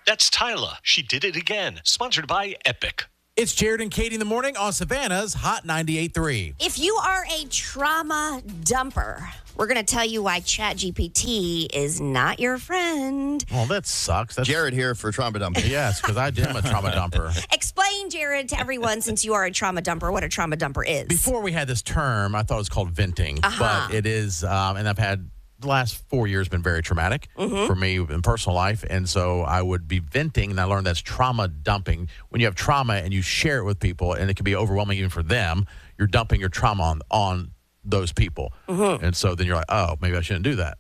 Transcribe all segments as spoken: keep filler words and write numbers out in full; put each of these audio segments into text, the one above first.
That's Tyla. She did it again. Sponsored by Epic. It's Jared and Katie in the morning on Savannah's Hot ninety-eight point three. If you are a trauma dumper, we're going to tell you why ChatGPT is not your friend. Well, that sucks. That's Jared here for trauma dumping. Yes, because I am a trauma dumper. Explain, Jared, to everyone, since you are a trauma dumper, what a trauma dumper is. Before we had this term, I thought it was called venting, Uh-huh. but it is, um, and I've had the last four years been very traumatic Mm-hmm. for me in personal life, and so I would be venting, and I learned that's trauma dumping. When you have trauma and you share it with people, and it can be overwhelming even for them, you're dumping your trauma on, on those people. Mm-hmm. And so then you're like, oh, maybe I shouldn't do that.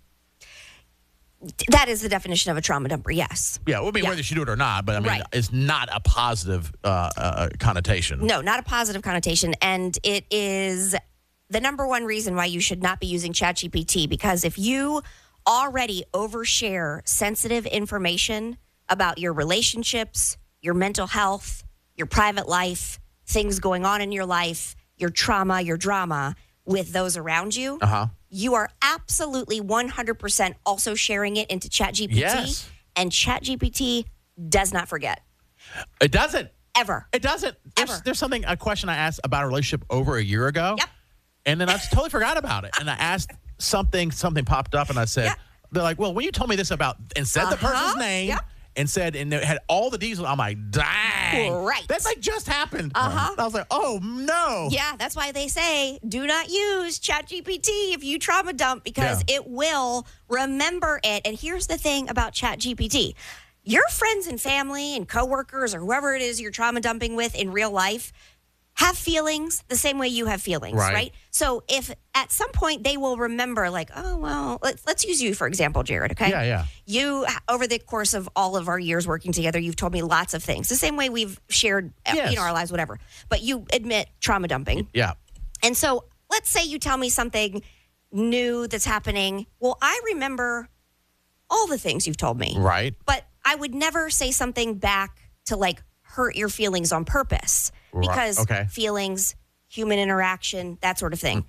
That is the definition of a trauma dumper, yes. Yeah, well, I mean, Yeah. whether you should do it or not, but I mean, Right. it's not a positive uh, uh, connotation. No, not a positive connotation. And it is the number one reason why you should not be using ChatGPT, because if you already overshare sensitive information about your relationships, your mental health, your private life, things going on in your life, your trauma, your drama with those around you, Uh-huh. you are absolutely one hundred percent also sharing it into ChatGPT. Yes. And ChatGPT does not forget. It doesn't. Ever. It doesn't. There's, Ever. there's something, a question I asked about a relationship over a year ago. Yep. And then I just totally forgot about it. And I asked something, something popped up, and I said, Yep. they're like, well, when you told me this about, and said the Uh-huh. person's name, Yep. and said, and it had all the details, I'm like, dang. Right. That's like just happened. Uh-huh. I was like, oh, no. Yeah, that's why they say do not use ChatGPT if you trauma dump, because Yeah. it will remember it. And here's the thing about ChatGPT. Your friends and family and coworkers or whoever it is you're trauma dumping with in real life have feelings the same way you have feelings, Right. right? So if at some point they will remember, like, oh, well, let's, let's use you, for example, Jared, okay? Yeah, yeah. You, over the course of all of our years working together, you've told me lots of things. The same way we've shared, uh, Yes. you know, our lives, whatever. But you admit trauma dumping. Yeah. And so let's say you tell me something new that's happening. Well, I remember all the things you've told me. Right. But I would never say something back to like hurt your feelings on purpose, Right. because Okay. feelings, human interaction, that sort of thing.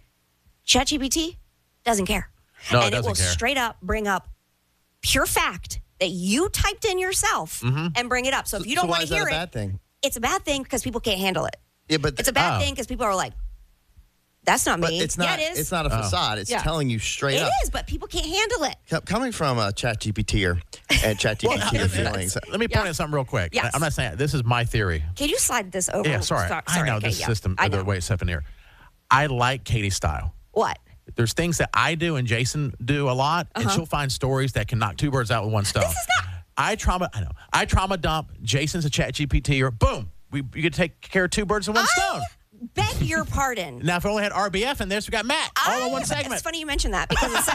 ChatGPT doesn't care. No, it and doesn't will care. straight up bring up pure fact that you typed in yourself Mm-hmm. and bring it up. So if you don't so why want is to that hear a it, bad thing? it's a bad thing because people can't handle it. Yeah, but It's a bad Oh. thing because people are like, that's not but me. it's not. yeah, it is. It's not a facade. It's Yeah. telling you straight It up. is, but people can't handle it. Co- Coming from a ChatGPTer and ChatGPTer feelings. Let me point out something real quick. Yes. I'm not saying this is my theory. Can you slide this over? Yeah, sorry. Sorry, I know okay, this yeah. system, I the know. way it's set in here. I like Katie's style. What? There's things that I do and Jason do a lot, and she'll find stories that can knock two birds out with one stone. Uh-huh. This is not. I trauma. I know. I trauma dump. Jason's a Chat G P T, or boom, we you get to take care of two birds with one stone. I beg your pardon. Now, if we only had R B F in this, we got Matt all in one I- segment. It's funny you mentioned that because it's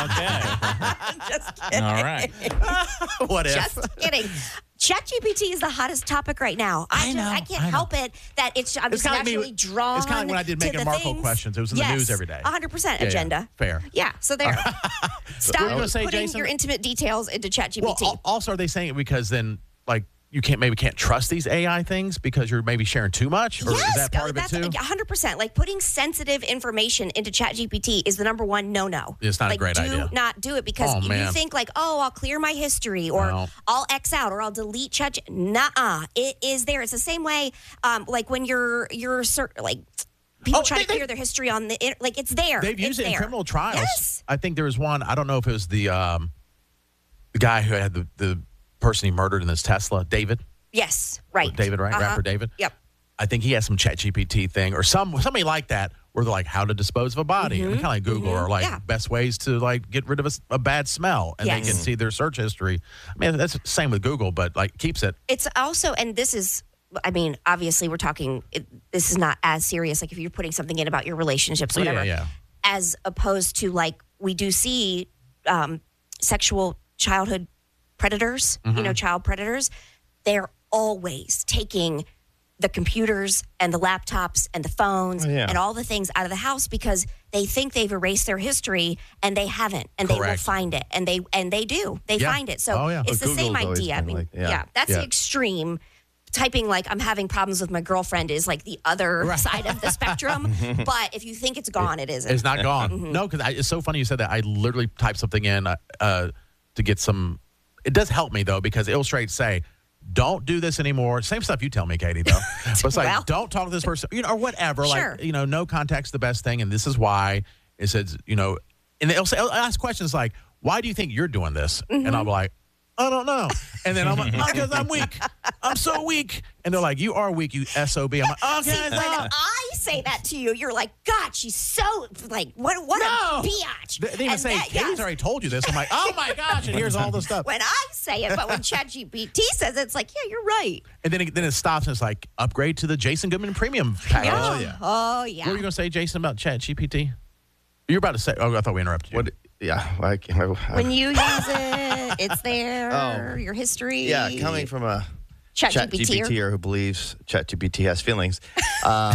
Okay. just kidding. All right. What if? Just kidding. ChatGPT is the hottest topic right now. I, I just know, I can't I know. help it that it's I'm It's just kinda like me- naturally drawn. it's kinda like when I did to Meghan the Markle things. questions. It was in the Yes, news every day. one hundred percent Yeah, yeah. agenda. Fair. Yeah. So there. Stop What were you gonna say, putting Jason? your intimate details into ChatGPT. Well, al- also, are they saying it because then, like, you can't maybe can't trust these A I things because you're maybe sharing too much, or yes, is that part of it that's too? one hundred percent. Like putting sensitive information into ChatGPT is the number one no-no. It's not a like, great do idea. not do it because Oh, you man. think like, oh, I'll clear my history or No. I'll X out or I'll delete Chat. Nuh-uh. It is there. It's the same way um, like when you're, you're cer- like, people Oh, try they- to clear their history on the, it- like it's there. They've used It's it in there. criminal trials. Yes. I think there was one. I don't know if it was the um, the guy who had the, the person he murdered in his Tesla, David. Yes. Right. David, right? Uh-huh. Rapper David. Yep. I think he has some Chat G P T thing or some somebody like that where they're like how to dispose of a body, and kind of like Google or like Yeah. best ways to like get rid of a, s- a bad smell, and they Yes. can see their search history. I mean, that's the same with Google, but like keeps it. It's also, and this is, I mean, obviously we're talking, it, this is not as serious. Like if you're putting something in about your relationships, or whatever, Yeah, yeah. as opposed to like we do see um, sexual childhood predators, Mm-hmm. you know, child predators. They're always taking the computers and the laptops and the phones Oh, yeah. and all the things out of the house because they think they've erased their history and they haven't, and they will Correct. find it, and they and they do. They Yeah. find it. So Oh, yeah. it's But the same Google's always idea. I been mean, like- yeah. yeah. that's Yeah. the extreme. Typing like I'm having problems with my girlfriend is like the other Right. side of the spectrum. But if you think it's gone, it isn't. It's not gone. Mm-hmm. No, because it's so funny you said that. I literally typed something in uh, uh, to get some. It does help me though because Illustrate say don't do this anymore. Same stuff you tell me, Katie, though. But it's like, Well. don't talk to this person, you know, or whatever. Sure. Like, you know, no contact's the best thing, and this is why. It says, you know, and they'll, say, they'll ask questions like, why do you think you're doing this? Mm-hmm. And I'll be like, I don't know. And then I'm like, because I'm weak. I'm so weak. And they're like, you are weak, you S O B. I'm like, okay, See, when no. I say that to you, you're like, God, she's so, like, what, what No. a biatch. They, they even And say, that- Katie's yes. already told you this. I'm like, oh my gosh, and here's all the stuff. When I say it, but when ChatGPT says it, it's like, yeah, you're right. And then it, then it stops and it's like, upgrade to the Jason Goodman Premium package. Yeah. yeah. Oh, yeah. What were you going to say, Jason, about ChatGPT? You're about to say, oh, I thought we interrupted you. What? Yeah. I, I, When you use it, it's there, Oh. your history. yeah, coming from a ChatGPT. ChatGPT who believes ChatGPT has feelings. Um,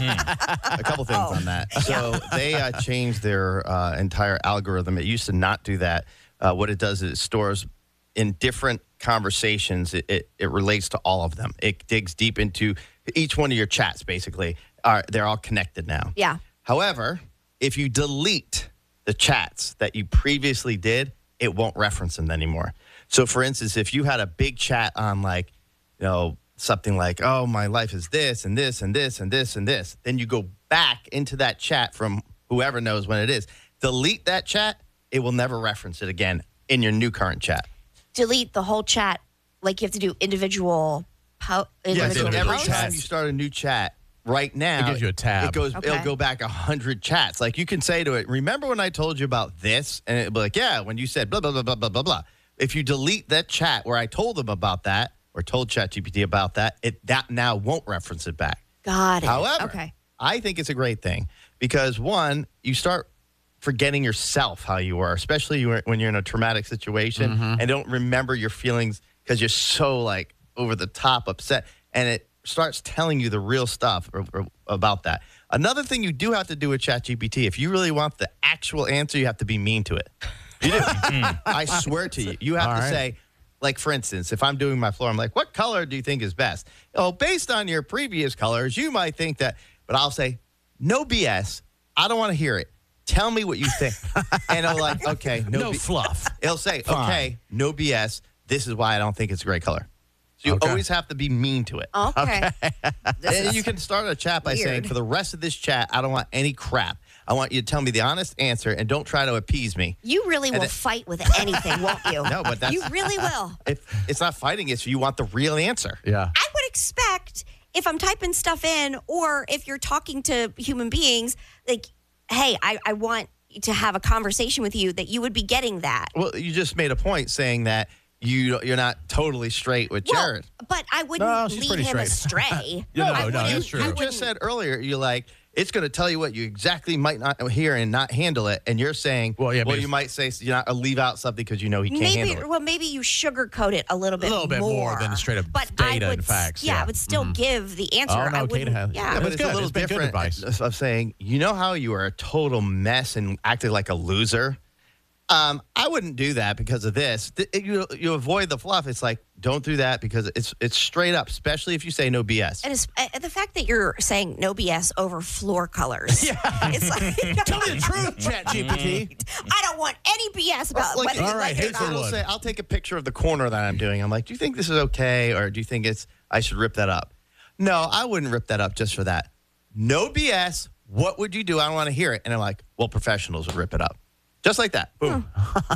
a couple things Oh. on that. So they uh, changed their uh, entire algorithm. It used to not do that. Uh, what it does is it stores in different conversations. It, it, it relates to all of them. It digs deep into each one of your chats, basically. Are They're all connected now. Yeah. However, if you delete the chats that you previously did, it won't reference them anymore. So, for instance, if you had a big chat on, like, you know, something like, oh, my life is this and this and this and this and this, then you go back into that chat from whoever knows when it is. Delete that chat, it will never reference it again in your new current chat. Delete the whole chat. Like, you have to do individual, po- Yes, individual individual every posts. time you start a new chat, right now, It gives you a tab. It goes. Okay. It'll go back a hundred chats. Like, you can say to it, "Remember when I told you about this?" And it'll be like, "Yeah, when you said blah blah blah blah blah blah blah." If you delete that chat where I told them about that or told ChatGPT about that, it that now won't reference it back. Got it. However, okay. I think it's a great thing because, one, you start forgetting yourself how you are, especially you- when you're in a traumatic situation Mm-hmm. and don't remember your feelings because you're so, like, over the top upset. And it starts telling you the real stuff or, or about that. Another thing you do have to do with ChatGPT, if you really want the actual answer, you have to be mean to it. You do. I swear to you. You have All to right. say, like, for instance, if I'm doing my floor, I'm like, what color do you think is best? Oh, based on your previous colors, you might think that. But I'll say, no B S. I don't want to hear it. Tell me what you think. And it'll like, okay, no, No B- fluff. It'll say, Fine. okay, no B S. This is why I don't think it's a great color. So you Okay. always have to be mean to it. Okay. This And is- you can start a chat by saying, weird. for the rest of this chat, I don't want any crap. I want you to tell me the honest answer and don't try to appease me. you really will it- fight with anything, won't you? No, but that's- You really will. If it's not fighting, it's you want the real answer. Yeah. I would expect if I'm typing stuff in or if you're talking to human beings, like, hey, I, I want to have a conversation with you, that you would be getting that. Well, you just made a point saying that you you're not totally straight with Well, Jared. but I wouldn't No, she's lead pretty him straight. astray. No, I no, wouldn't- that's true. I You wouldn't- just said earlier, you're like, it's going to tell you what you exactly might not hear and not handle it. And you're saying, Well, well, yeah, because- you might say you not leave out something because you know he can't maybe handle it. well maybe you sugarcoat it a little bit A little bit more than straight up but data I would, and facts, yeah, yeah. I would still give the answer. Oh, no, I Kate wouldn't, has- yeah. Yeah, That's but it's good. a little It's been good different advice. of saying, you know how you are a total mess and acted like a loser? Um, I wouldn't do that because of this. Th- You you avoid the fluff. It's like, don't do that because it's it's straight up, especially if you say no B S. And it's, uh, the fact that you're saying no B S over floor colors. Yeah. It's like, Tell me the truth, ChatGPT. I don't want any B S about Like, whether you all right, like it here's or the not. It'll one. say, I'll take a picture of the corner that I'm doing. I'm like, do you think this is okay, or do you think it's I should rip that up? No, I wouldn't rip that up just for that. No B S. What would you do? I don't want to hear it. And I'm like, well, professionals would rip it up. Just like that. Boom.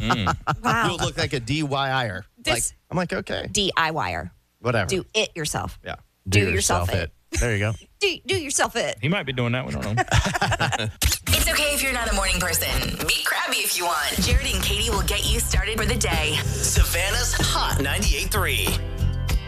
Wow. You'll look like a D Y I R. Like, This- I'm like, okay, D I Y R. whatever. Do it yourself. Yeah. Do yourself it. There you go. Do, do yourself it. He might be doing that. We don't know. It's okay if you're not a morning person. Be crabby if you want. Jared and Katie will get you started for the day. Savannah's Hot ninety-eight point three.